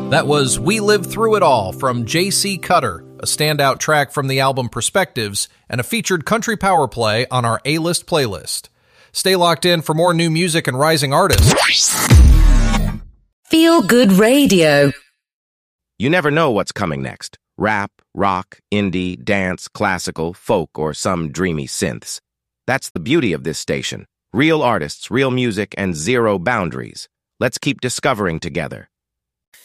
That was We Lived Through It All from J.C. Cutter, a standout track from the album Perspectives, and a featured country power play on our A-List playlist. Stay locked in for more new music and rising artists. Feel Good Radio. You never know what's coming next. Rap, rock, indie, dance, classical, folk, or some dreamy synths. That's the beauty of this station. Real artists, real music, and zero boundaries. Let's keep discovering together.